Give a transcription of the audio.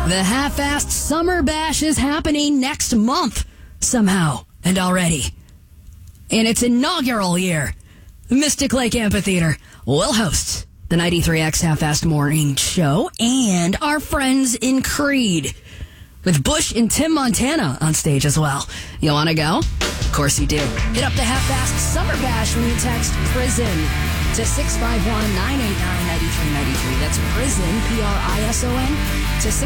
The Half-Assed Summer Bash is happening next month, somehow, and already. In its inaugural year, Mystic Lake Amphitheater will host the 93X Half-Assed Morning Show and our friends in Creed, with Bush and Tim Montana on stage as well. You want to go? Of course you do. Hit up the Half-Assed Summer Bash when you text PRISON to 651-989-9393. That's PRISON, PRISON, to